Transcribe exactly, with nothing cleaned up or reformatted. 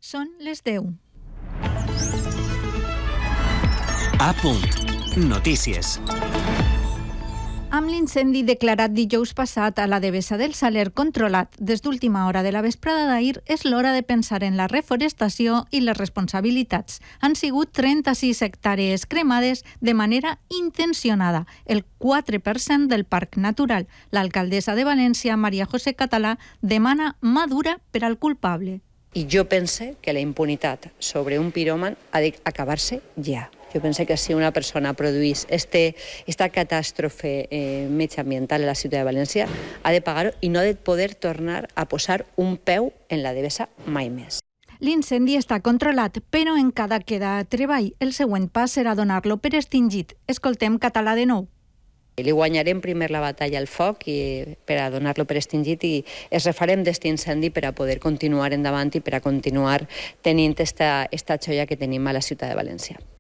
Són les deu. A punt. Notícies. Amb l'incendi declarat dijous passat a la Devesa del Saler controlat des d'última hora de la vesprada d'ahir, és l'hora de pensar en la reforestació i les responsabilitats. Han sigut trenta-sis hectàrees cremades de manera intencionada, el quatre per cent del parc natural. L'alcaldessa de València, Maria José Català, demana mà dura per al culpable. I jo pense que la impunitat sobre un piròman ha d'acabar-se ja. Jo pense que si una persona produís este, esta catàstrofe eh, mediambiental a la ciutat de València, ha de pagar-ho i no ha de poder tornar a posar un peu en la Devesa mai més. L'incendi està controlat, però encara queda treball. El següent pas serà donar-lo per extingit. Escoltem Català de nou. Li guanyarem primer la batalla al foc i per a donar-lo per extingit i es refarem d'aquest incendi per a poder continuar endavant i per a continuar tenint esta, esta joia que tenim a la ciutat de València.